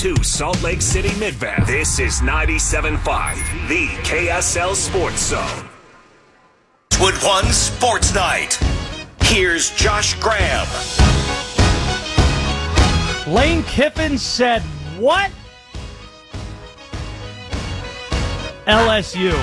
92 Salt Lake City Mid-Valley. This is 97.5, the KSL Sports Zone. Wood One Sports Night. Here's Josh Graham. Lane Kiffin said what? LSU.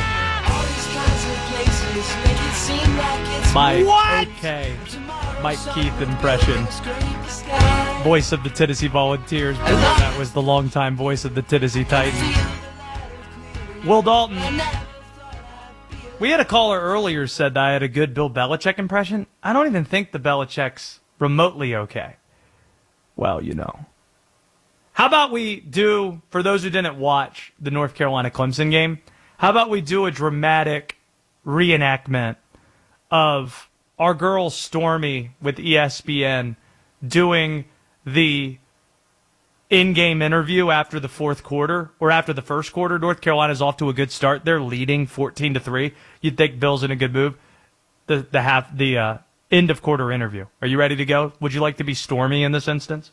My what? Okay. Mike Keith impression. Voice of the Tennessee Volunteers. That was the longtime voice of the Tennessee Titans. Will Dalton. We had a caller earlier said that I had a good Bill Belichick impression. I don't even think the Belichick's remotely okay. Well, you know. How about we do, for those who didn't watch the North Carolina-Clemson game, how about we do a dramatic reenactment of our girl Stormy with ESPN doing the in-game interview after the fourth quarter, or after the first quarter. North Carolina's off to a good start. They're leading 14-3. You'd think Bill's in a good move. The end of quarter interview. Are you ready to go? Would you like to be Stormy in this instance?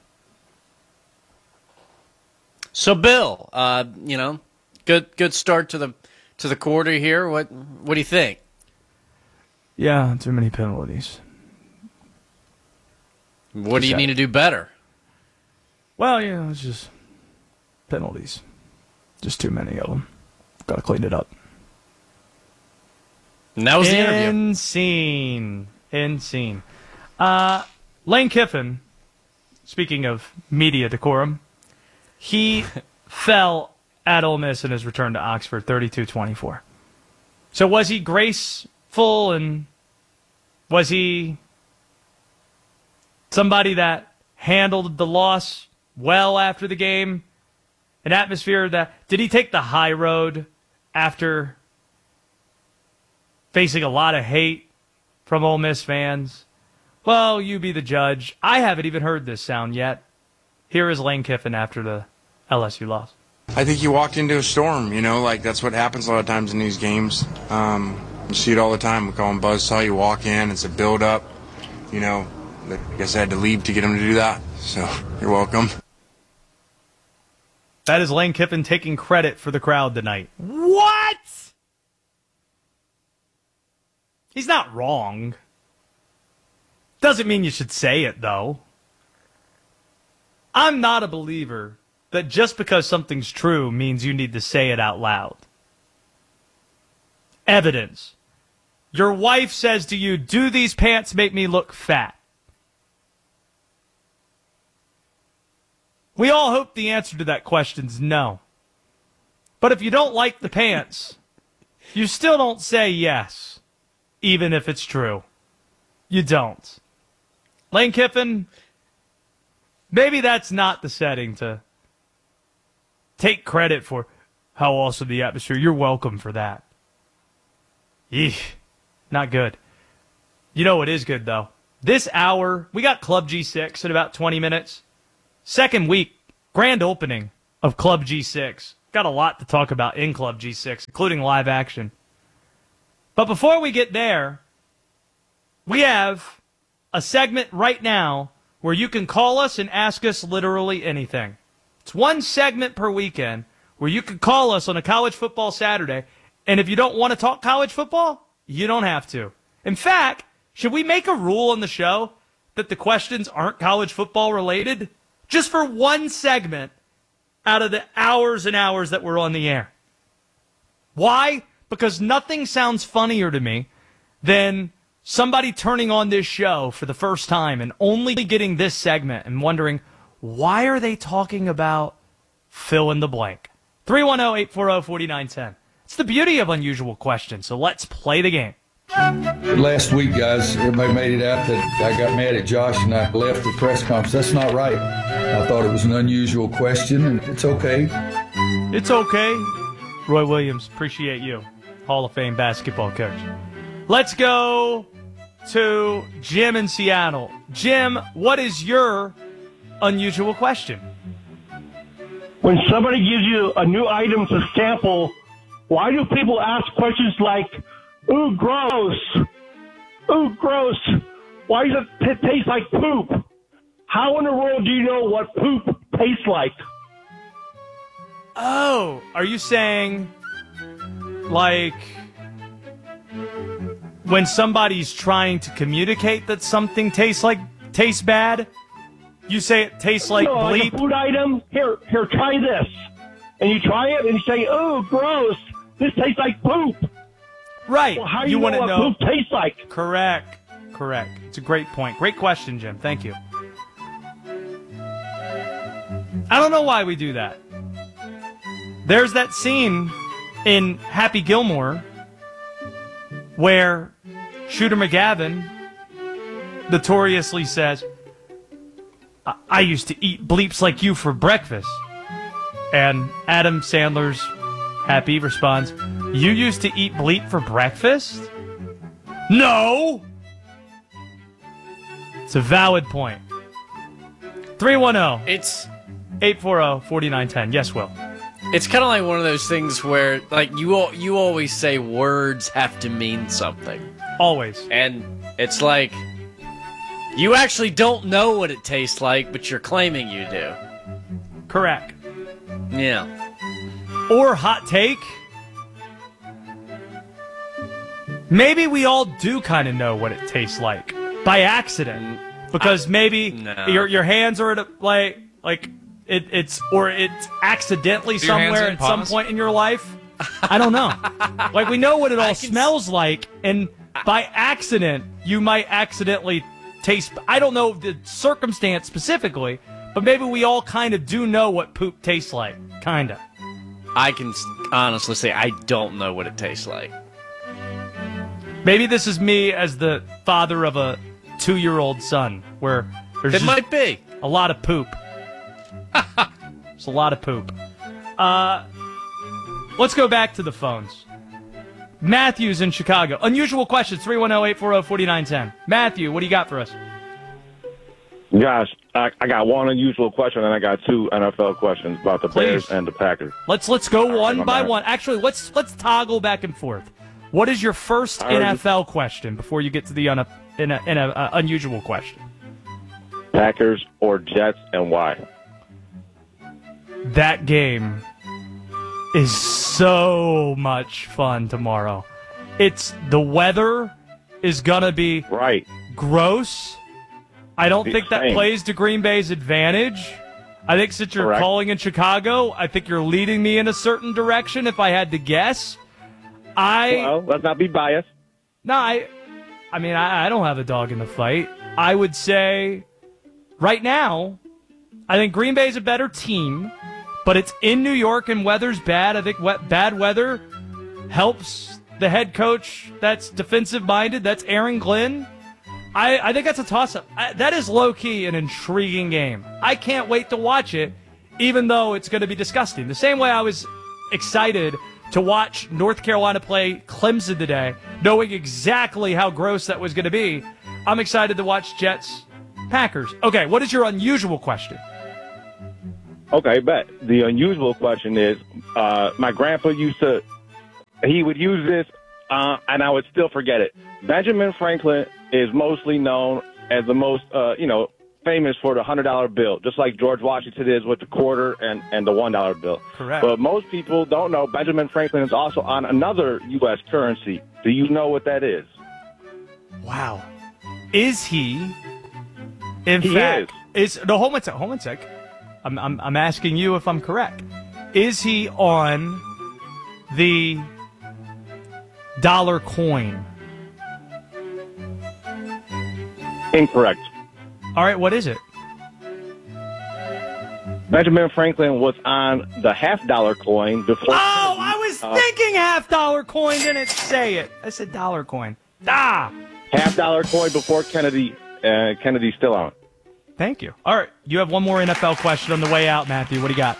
So, Bill, good start to the quarter here. What do you think? Yeah, too many penalties. What do you need to do better? Well, it's just penalties. Just too many of them. Got to clean it up. And that was the interview. Insane. Lane Kiffin, speaking of media decorum, he fell at Ole Miss in his return to Oxford, 32-24. So was he graceful, and was he somebody that handled the loss well after the game? An atmosphere that... Did he take the high road after facing a lot of hate from Ole Miss fans? Well, you be the judge. I haven't even heard this sound yet. Here is Lane Kiffin after the LSU loss. I think you walked into a storm, that's what happens a lot of times in these games. You see it all the time. We call them buzzsaw. You walk in, it's a build-up. I guess I had to leave to get him to do that, so you're welcome. That is Lane Kiffin taking credit for the crowd tonight. What? He's not wrong. Doesn't mean you should say it, though. I'm not a believer that just because something's true means you need to say it out loud. Evidence. Your wife says to you, "Do these pants make me look fat?" We all hope the answer to that question's no. But if you don't like the pants, you still don't say yes, even if it's true. You don't. Lane Kiffin, maybe that's not the setting to take credit for how awesome the atmosphere. You're welcome for that. Eesh, not good. You know what is good, though? This hour, we got Club G6 in about 20 minutes. Second week, grand opening of Club G6. Got a lot to talk about in Club G6, including live action. But before we get there, we have a segment right now where you can call us and ask us literally anything. It's one segment per weekend where you can call us on a college football Saturday, and if you don't want to talk college football, you don't have to. In fact, should we make a rule on the show that the questions aren't college football related? Just for one segment out of the hours and hours that we're on the air. Why? Because nothing sounds funnier to me than somebody turning on this show for the first time and only getting this segment and wondering, why are they talking about fill in the blank? 310-840-4910. It's the beauty of unusual questions, so let's play the game. Last week, guys, everybody made it out that I got mad at Josh and I left the press conference. That's not right. I thought it was an unusual question, and it's okay. It's okay. Roy Williams, appreciate you. Hall of Fame basketball coach. Let's go to Jim in Seattle. Jim, what is your unusual question? When somebody gives you a new item to sample, why do people ask questions like, "Ooh, gross. Ooh, gross. Why does it taste like poop?" How in the world do you know what poop tastes like? Oh, are you saying, like, when somebody's trying to communicate that something tastes bad, you say it tastes like no, bleep? like a food item. Here, try this. And you try it, and you say, "Oh, gross! This tastes like poop." Right. Well, how do you you want know to what know? poop tastes like? Correct. It's a great point. Great question, Jim. Thank you. I don't know why we do that. There's that scene in Happy Gilmore where Shooter McGavin notoriously says, I used to eat bleeps like you for breakfast. And Adam Sandler's Happy responds, you used to eat bleep for breakfast? No! It's a valid point. 310. It's 840-4910. Yes, Will. It's kind of like one of those things where, like, you always say words have to mean something. Always. And it's like, you actually don't know what it tastes like, but you're claiming you do. Correct. Yeah. Or hot take. Maybe we all do kind of know what it tastes like by accident, because maybe no. your hands are at a, like it's accidentally Do your hands somewhere in at some paws? point in your life. I don't know. Like, we know what it all smells like, and by accident you might accidentally taste. I don't know the circumstance specifically, but maybe we all kind of do know what poop tastes like, kinda. I can honestly say I don't know what it tastes like. Maybe this is me as the father of a 2-year-old son, where there's It just might be. a lot of poop. It's a lot of poop. Let's go back to the phones. Matthew's in Chicago. Unusual questions, 310-840-4910. Matthew, what do you got for us? Guys, I got one unusual question, and I got two NFL questions about the Please. Bears and the Packers. Let's go one my by bad. one. Actually, let's toggle back and forth. What is your first NFL question before you get to the unusual question? Packers or Jets, and why? That game is so much fun tomorrow. The weather is gonna be Right. gross. I don't think that Same. plays to Green Bay's advantage. I think since you're Correct. calling in Chicago, I think you're leading me in a certain direction if I had to guess. Well, let's not be biased. No, I mean, I don't have a dog in the fight. I would say, right now, I think Green Bay's a better team, but it's in New York and weather's bad. I think bad weather helps the head coach that's defensive-minded. That's Aaron Glenn. I think that's a toss-up. That is low-key an intriguing game. I can't wait to watch it, even though it's going to be disgusting. The same way I was excited to watch North Carolina play Clemson today, knowing exactly how gross that was going to be. I'm excited to watch Jets-Packers. Okay, what is your unusual question? Okay, bet. The unusual question is, my grandpa he would use this, and I would still forget it. Benjamin Franklin is mostly known as the most, famous for the $100 bill, just like George Washington is with the quarter and the $1 bill. Correct. But most people don't know Benjamin Franklin is also on another U.S. currency. Do you know what that is? Wow. Is he, in He fact, no, hold on a sec. I'm asking you if I'm correct. Is he on the dollar coin? Incorrect. All right, what is it? Benjamin Franklin was on the $half coin before. Oh, I was thinking $half coin, didn't say it. I said dollar coin. $half coin before Kennedy. Kennedy's still on. Thank you. All right, you have one more NFL question on the way out, Matthew. What do you got?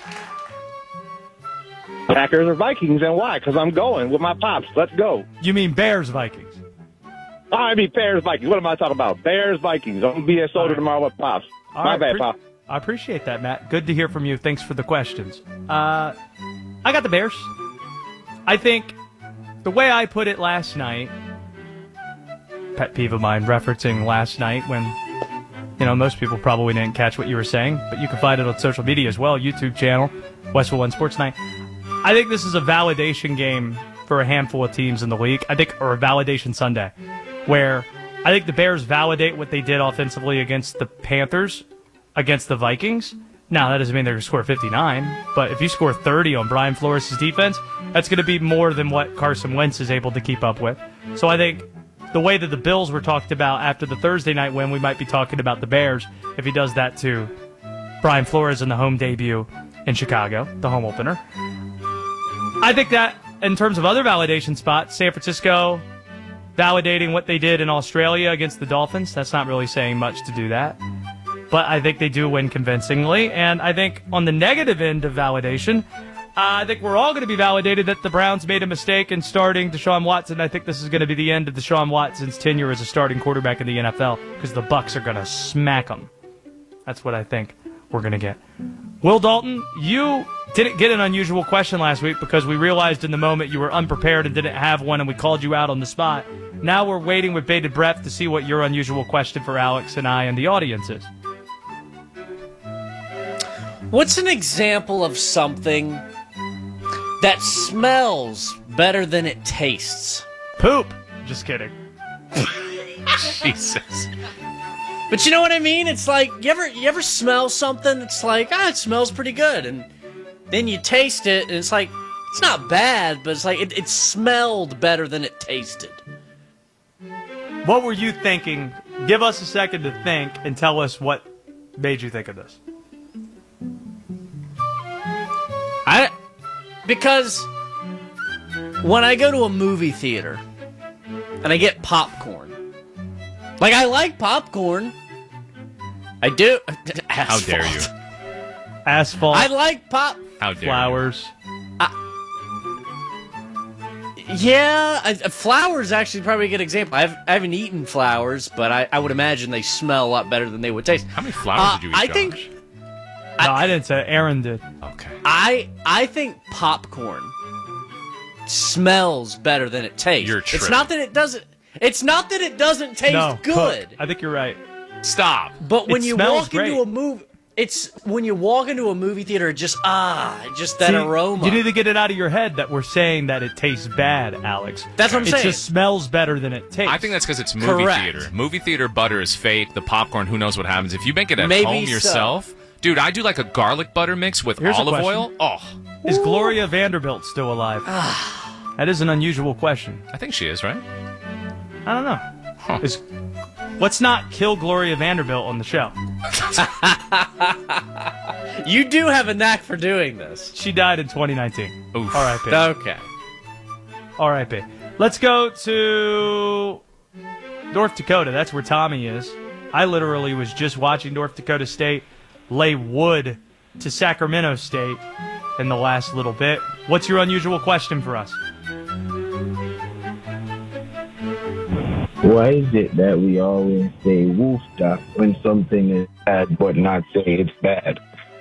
Packers or Vikings, and why? Because I'm going with my pops. Let's go. You mean Bears, Vikings? I mean Bears, Vikings. What am I talking about? Bears, Vikings. I'm going to be at Soldier tomorrow with pops. All My right, bad, Pop. I appreciate that, Matt. Good to hear from you. Thanks for the questions. I got the Bears. I think the way I put it last night, pet peeve of mine, referencing last night when, most people probably didn't catch what you were saying, but you can find it on social media as well, YouTube channel, Westwood One Sports Night. I think this is a validation game for a handful of teams in the league. Or a validation Sunday, where I think the Bears validate what they did offensively against the Panthers, against the Vikings. Now, that doesn't mean they're going to score 59, but if you score 30 on Brian Flores' defense, that's going to be more than what Carson Wentz is able to keep up with. So I think the way that the Bills were talked about after the Thursday night win, we might be talking about the Bears if he does that to Brian Flores in the home debut in Chicago, the home opener. I think that in terms of other validation spots, San Francisco validating what they did in Australia against the Dolphins, that's not really saying much to do that. But I think they do win convincingly. And I think on the negative end of validation, I think we're all going to be validated that the Browns made a mistake in starting Deshaun Watson. I think this is going to be the end of Deshaun Watson's tenure as a starting quarterback in the NFL because the Bucs are going to smack him. That's what I think we're going to get. Will Dalton, you didn't get an unusual question last week because we realized in the moment you were unprepared and didn't have one, and we called you out on the spot. Now we're waiting with bated breath to see what your unusual question for Alex and I and the audience is. What's an example of something that smells better than it tastes? Poop. Just kidding. Jesus. But you know what I mean? It's like, you ever smell something that's like, it smells pretty good, and then you taste it, and it's like, it's not bad, but it's like, it smelled better than it tasted. What were you thinking? Give us a second to think and tell us what made you think of this. Because when I go to a movie theater and I get popcorn, like I like popcorn, I do. How dare you? Asphalt. I like How dare flowers. Flowers actually probably a good example. I haven't eaten flowers, but I would imagine they smell a lot better than they would taste. How many flowers did you eat, Josh? No, I didn't say. Aaron did. Okay. I think popcorn smells better than it tastes. You're tripping. It's not that it doesn't. It's not that it doesn't taste good. I think you're right. Stop. But when you walk great. into a movie, it's when you walk into a movie theater, just that aroma. You need to get it out of your head that we're saying that it tastes bad, Alex. That's what I'm saying. It just smells better than it tastes. I think that's because it's movie theater. Movie theater butter is fake. The popcorn, who knows what happens. If you make it at home yourself, dude, I do like a garlic butter mix with olive oil. Oh, is Gloria Vanderbilt still alive? That is an unusual question. I think she is, right? I don't know. Huh. Let's not kill Gloria Vanderbilt on the show. You do have a knack for doing this. She died in 2019. Oof. R.I.P. Okay. R.I.P. Let's go to North Dakota. That's where Tommy is. I literally was just watching North Dakota State lay wood to Sacramento State in the last little bit. What's your unusual question for us? Why is it that we always say woofda when something is bad but not say it's bad?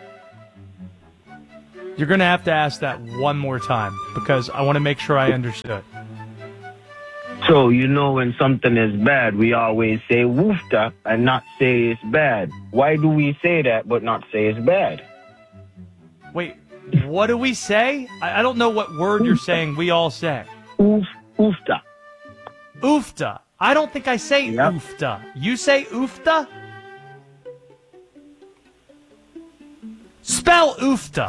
You're going to have to ask that one more time because I want to make sure I understood. So, when something is bad, we always say woofda and not say it's bad. Why do we say that but not say it's bad? Wait, what do we say? I don't know what word you're saying we all say. Oofda. Oofda. I don't think I say oofda. You say oofda? Spell oofda.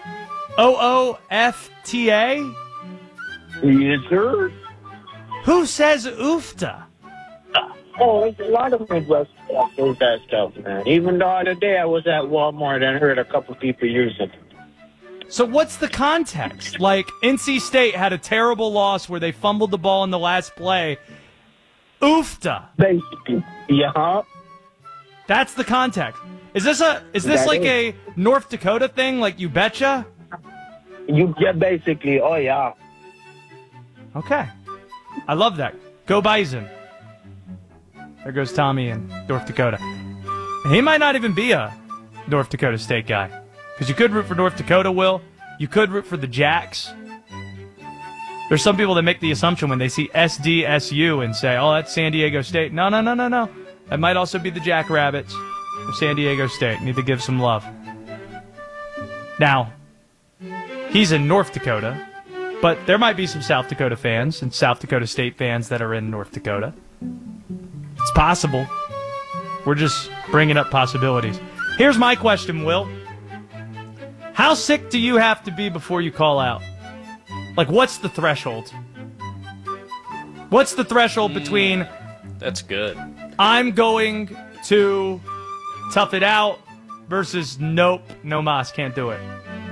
O-O-F-T-A? Yes, sir. Who says oofda? Oh, there's a lot of Midwest those that stuff, man. Even the other day I was at Walmart and heard a couple people using it. So what's the context? Like, NC State had a terrible loss where they fumbled the ball in the last play. Oofda. Basically, yeah. That's the context. Is this like a North Dakota thing? Like you betcha? Yeah, basically. Oh yeah. Okay. I love that. Go Bison. There goes Tommy in North Dakota. And he might not even be a North Dakota State guy. Because you could root for North Dakota, Will. You could root for the Jacks. There's some people that make the assumption when they see SDSU and say, oh, that's San Diego State. No. That might also be the Jackrabbits of San Diego State. Need to give some love. Now, He's in North Dakota, but there might be some South Dakota fans and South Dakota State fans that are in North Dakota. It's possible. We're just bringing up possibilities. Here's my question, Will. How sick do you have to be before you call out? Like, what's the threshold? What's the threshold between... That's good. I'm going to tough it out versus nope, no mas, can't do it.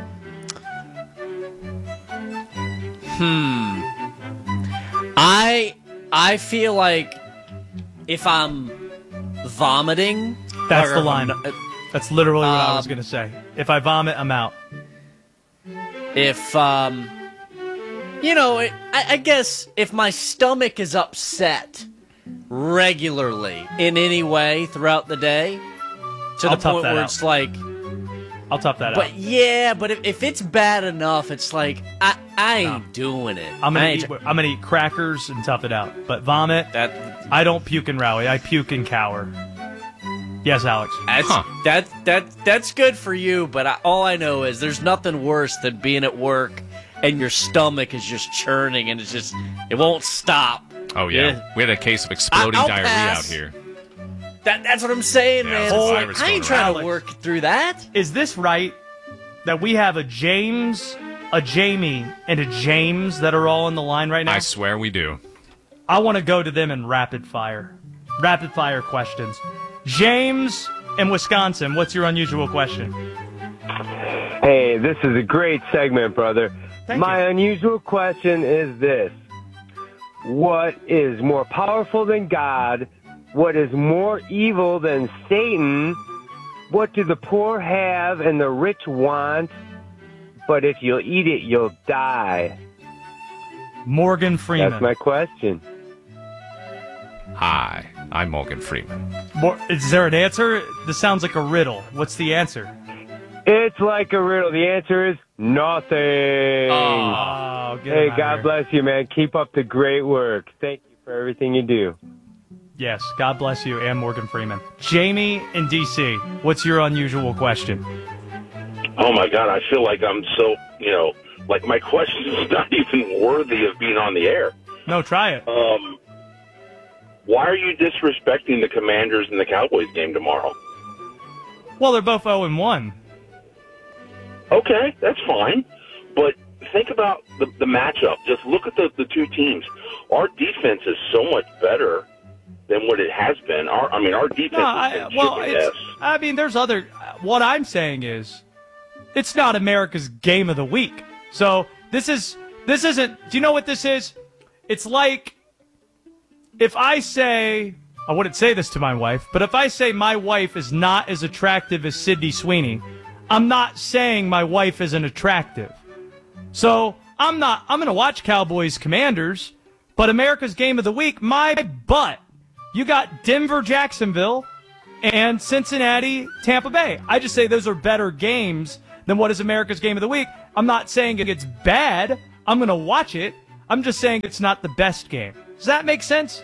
I feel like if I'm vomiting... That's the line. That's literally what I was going to say. If I vomit, I'm out. If, I guess if my stomach is upset regularly in any way throughout the day, to the point where it's like... I'll tough that out. But yeah, but if it's bad enough, it's like, I ain't doing it. I'm gonna eat crackers and tough it out. But vomit, I don't puke and rally. I puke and cower. Yes, Alex. That's good for you, but all I know is there's nothing worse than being at work and your stomach is just churning and it won't stop. Oh, yeah. We had a case of exploding diarrhea out here. That's what I'm saying, man. I ain't trying to work through that. Is this right that we have a James, a Jamie, and a James that are all in the line right now? I swear we do. I want to go to them in rapid fire. Rapid fire questions. James in Wisconsin, what's your unusual question? Hey, this is a great segment, brother. Thank My you. unusual question is this. What is more powerful than God? What is more evil than Satan? What do the poor have and the rich want? But if you'll eat it, you'll die. Morgan Freeman. That's my question. Hi, I'm Morgan Freeman. Is there an answer? This sounds like a riddle. What's the answer? It's like a riddle. The answer is nothing. Oh, hey, God bless you, man. Keep up the great work. Thank you for everything you do. Yes, God bless you and Morgan Freeman. Jamie in D.C., what's your unusual question? Oh, my God, I feel like I'm so, like my question is not even worthy of being on the air. No, try it. Why are you disrespecting the Commanders in the Cowboys game tomorrow? Well, they're both 0-1. Okay, that's fine. But think about the matchup. Just look at the two teams. Our defense is so much better than what it has been. Our defense has been kicking ass. There's other... What I'm saying is, it's not America's game of the week. So, this isn't... Do you know what this is? It's like... If I say... I wouldn't say this to my wife, but if I say my wife is not as attractive as Sydney Sweeney, I'm not saying my wife isn't attractive. So, I'm going to watch Cowboys Commanders, but America's game of the week, my butt. You got Denver, Jacksonville, and Cincinnati, Tampa Bay. I just say those are better games than what is America's game of the week. I'm not saying it's bad. I'm going to watch it. I'm just saying it's not the best game. Does that make sense?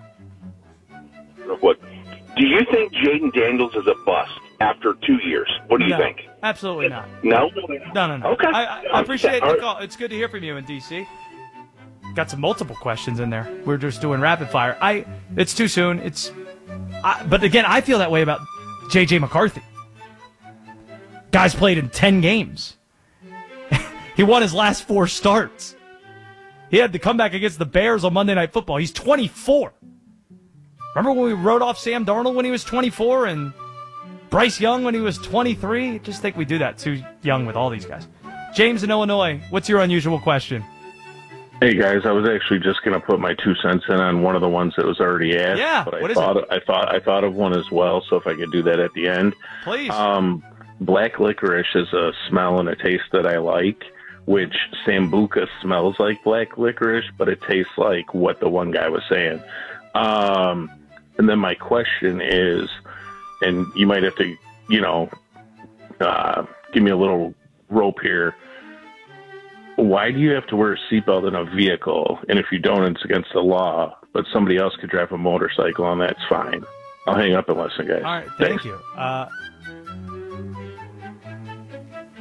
What? Do you think Jaden Daniels is a bust after 2 years? What do you think? Absolutely not. No? No. Okay. I appreciate the call. It's good to hear from you in D.C. Got some multiple questions in there. We're just doing rapid fire. It's too soon. But again, I feel that way about J.J. McCarthy. Guy's played in 10 games. He won his last 4 starts. He had to come back against the Bears on Monday Night Football. He's 24. Remember when we wrote off Sam Darnold when he was 24 and Bryce Young when he was 23? I just think we do that too young with all these guys. James in Illinois, what's your unusual question? Hey guys, I was actually just going to put my 2 cents in on one of the ones that was already asked. Yeah, but what is it? I thought of one as well. So if I could do that at the end, please. Black licorice is a smell and a taste that I like. Which Sambuca smells like black licorice, but it tastes like what the one guy was saying. And then my question is, and you might have to, give me a little rope here. Why do you have to wear a seatbelt in a vehicle? And if you don't, it's against the law. But somebody else could drive a motorcycle, and that's fine. I'll hang up and listen, guys. All right, thank you.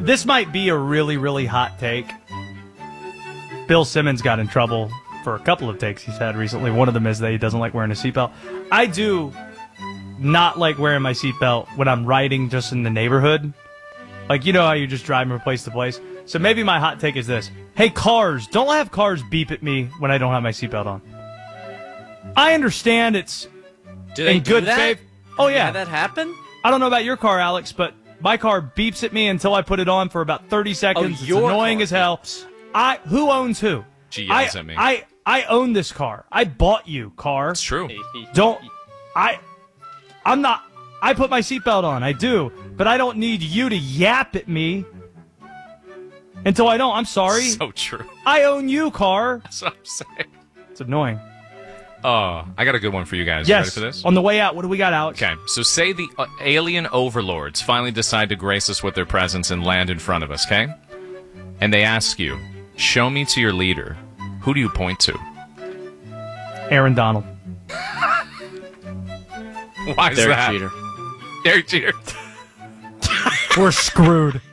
this might be a really, really hot take. Bill Simmons got in trouble for a couple of takes he's had recently. One of them is that he doesn't like wearing a seatbelt. I do not like wearing my seatbelt when I'm riding just in the neighborhood. Like, you know how you're just driving from place to place? So maybe my hot take is this. Hey, cars, don't have cars beep at me when I don't have my seatbelt on. I understand it's in good faith. Oh, yeah. Did that happen? I don't know about your car, Alex, but my car beeps at me until I put it on for about 30 seconds. It's annoying as hell. Beeps. Who owns who? She yells at me. I own this car. I bought you, car. It's true. I'm not. I put my seatbelt on. I do. But I don't need you to yap at me until I don't. I'm sorry. So true. I own you, car. That's what I'm saying. It's annoying. I got a good one for you guys. Yes. You ready for this? On the way out, what do we got, Alex? Okay, so say the alien overlords finally decide to grace us with their presence and land in front of us, okay? And they ask you, show me to your leader. Who do you point to? Aaron Donald. Why is Derek that? Jeter. Derek Jeter. We're screwed.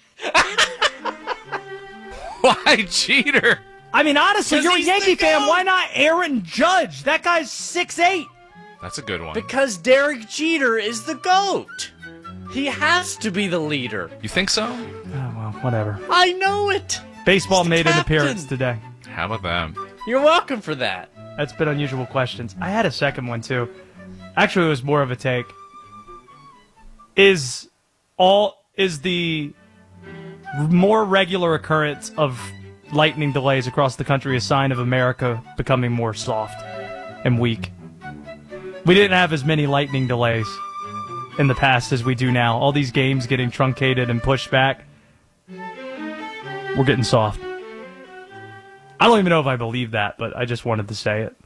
Why Jeter? I mean, honestly, you're a Yankee fan. Why not Aaron Judge? That guy's 6'8". That's a good one. Because Derek Jeter is the GOAT. He has to be the leader. You think so? Oh, well, whatever. I know it. Baseball made an appearance today. How about that? You're welcome for that. That's been unusual questions. I had a second one, too. Actually, it was more of a take. Is the more regular occurrence of lightning delays across the country a sign of America becoming more soft and weak? We didn't have as many lightning delays in the past as we do now. All these games getting truncated and pushed back. We're getting soft. I don't even know if I believe that, but I just wanted to say it.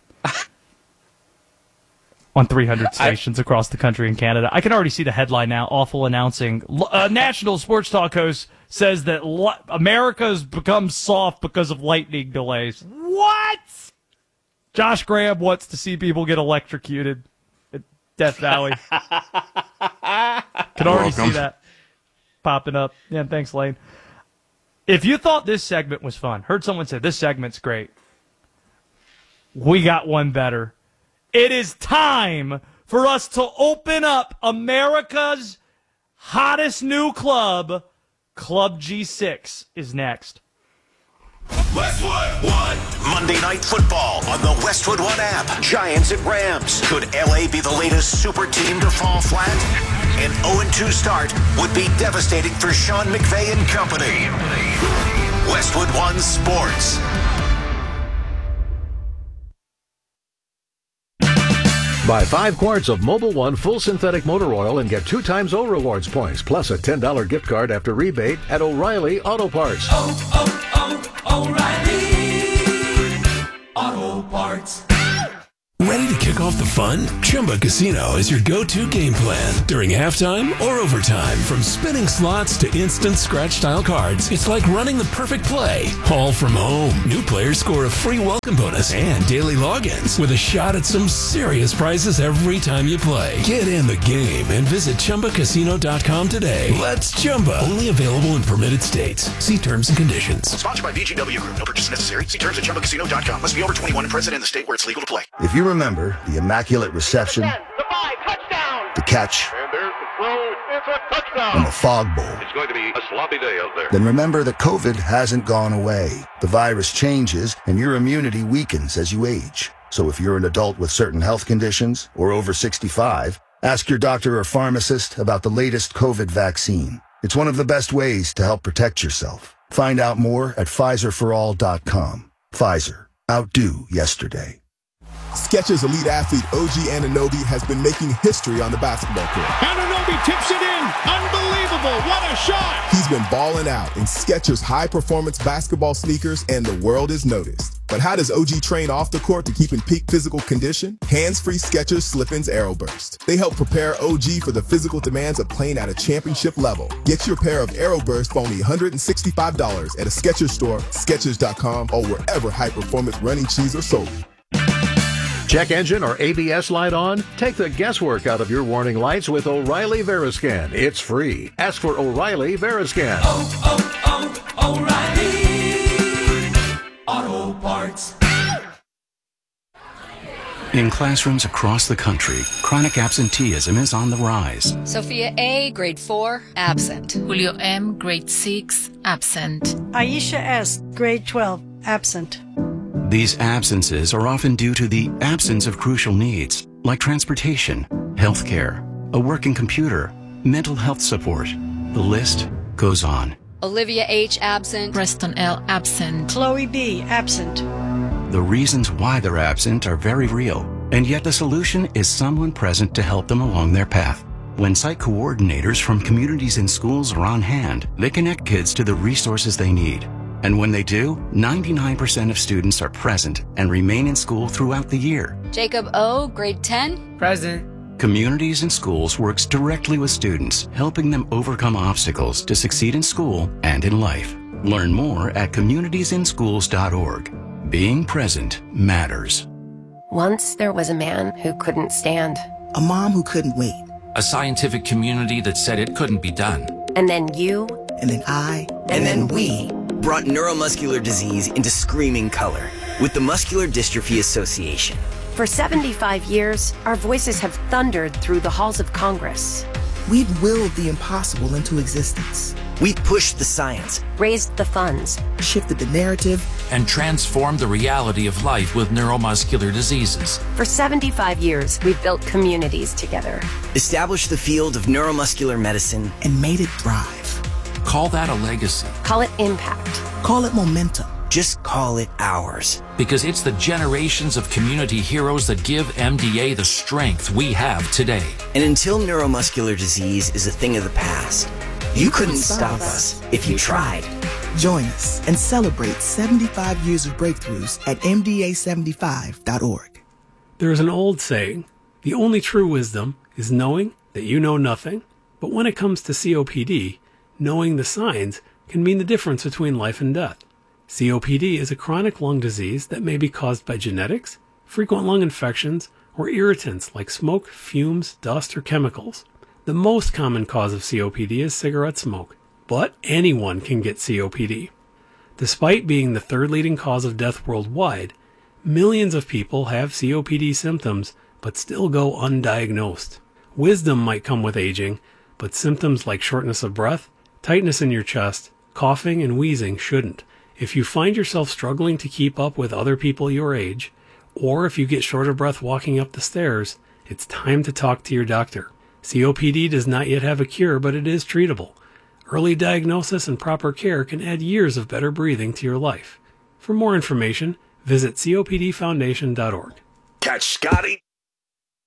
On 300 stations across the country in Canada. I can already see the headline now. Awful announcing. National sports talk host says that America's become soft because of lightning delays. What? Josh Graham wants to see people get electrocuted at Death Valley. Can already see that popping up. Yeah, thanks, Lane. If you thought this segment was fun, heard someone say this segment's great, we got one better. It is time for us to open up America's hottest new club. Club G6 is next. Westwood One. Monday Night Football on the Westwood One app. Giants at Rams. Could LA be the latest super team to fall flat? An 0-2 start would be devastating for Sean McVay and company. Westwood One Sports. Buy 5 quarts of Mobil 1 full synthetic motor oil and get 2 times O Rewards points, plus a $10 gift card after rebate at O'Reilly Auto Parts. O'Reilly Auto Parts. Ready to kick off the fun? Chumba Casino is your go-to game plan during halftime or overtime. From spinning slots to instant scratch-style cards, it's like running the perfect play, all from home. New players score a free welcome bonus and daily logins with a shot at some serious prizes every time you play. Get in the game and visit ChumbaCasino.com today. Let's Chumba. Only available in permitted states. See terms and conditions. Sponsored by VGW Group. No purchase necessary. See terms at ChumbaCasino.com. Must be over 21 and present in the state where it's legal to play. If you remember the immaculate reception, the catch, and the fog bowl, it's going to be a sloppy day out there. Then remember that COVID hasn't gone away. The virus changes and your immunity weakens as you age. So if you're an adult with certain health conditions or over 65, ask your doctor or pharmacist about the latest COVID vaccine. It's one of the best ways to help protect yourself. Find out more at PfizerForAll.com. Pfizer. Outdo yesterday. Skechers elite athlete OG Anunoby has been making history on the basketball court. Anunoby tips it in. Unbelievable. What a shot. He's been balling out in Skechers high-performance basketball sneakers, and the world is noticed. But how does OG train off the court to keep in peak physical condition? Hands-free Skechers Slip-ins Aeroburst. They help prepare OG for the physical demands of playing at a championship level. Get your pair of Aeroburst for only $165 at a Skechers store, Skechers.com, or wherever high-performance running shoes are sold. Check engine or ABS light on? Take the guesswork out of your warning lights with O'Reilly Veriscan. It's free. Ask for O'Reilly Veriscan. O'Reilly Auto Parts. In classrooms across the country, chronic absenteeism is on the rise. Sophia A., grade 4, absent. Julio M., grade 6, absent. Aisha S., grade 12, absent. These absences are often due to the absence of crucial needs, like transportation, health care, a working computer, mental health support. The list goes on. Olivia H., absent. Preston L., absent. Chloe B., absent. The reasons why they're absent are very real, and yet the solution is someone present to help them along their path. When site coordinators from communities and schools are on hand, they connect kids to the resources they need. And when they do, 99% of students are present and remain in school throughout the year. Jacob O., grade 10, present. Communities and Schools works directly with students, helping them overcome obstacles to succeed in school and in life. Learn more at communitiesinschools.org. Being present matters. Once there was a man who couldn't stand. A mom who couldn't wait. A scientific community that said it couldn't be done. And then you. And then I. And then we brought neuromuscular disease into screaming color with the Muscular Dystrophy Association. For 75 years, our voices have thundered through the halls of Congress. We've willed the impossible into existence. We've pushed the science, raised the funds, shifted the narrative, and transformed the reality of life with neuromuscular diseases. For 75 years, we've built communities together, established the field of neuromuscular medicine, and made it thrive. Call that a legacy. Call it impact. Call it momentum. Just call it ours. Because it's the generations of community heroes that give MDA the strength we have today. And until neuromuscular disease is a thing of the past, you couldn't stop us if you tried. Join us and celebrate 75 years of breakthroughs at MDA75.org. There is an old saying, the only true wisdom is knowing that you know nothing. But when it comes to COPD, knowing the signs can mean the difference between life and death. COPD is a chronic lung disease that may be caused by genetics, frequent lung infections, or irritants like smoke, fumes, dust, or chemicals. The most common cause of COPD is cigarette smoke, but anyone can get COPD. Despite being the third leading cause of death worldwide, millions of people have COPD symptoms but still go undiagnosed. Wisdom might come with aging, but symptoms like shortness of breath, tightness in your chest, coughing, and wheezing shouldn't. If you find yourself struggling to keep up with other people your age, or if you get short of breath walking up the stairs, it's time to talk to your doctor. COPD does not yet have a cure, but it is treatable. Early diagnosis and proper care can add years of better breathing to your life. For more information, visit copdfoundation.org. Catch Scotty